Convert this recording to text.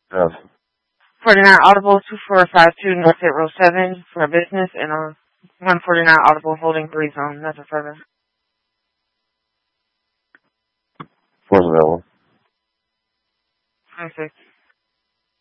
Yes. 49 Audible 2452 North State Road 7 for a business, and 149 Audible holding 3 zone. Nothing further. Force available. 26.